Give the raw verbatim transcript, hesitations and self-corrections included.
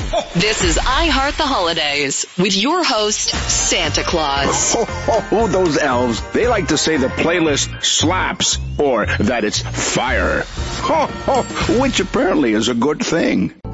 This is I Heart the Holidays with your host, Santa Claus. Ho, ho, ho, those elves, they like to say the playlist slaps or that it's fire. Ho, ho, which apparently is a good thing.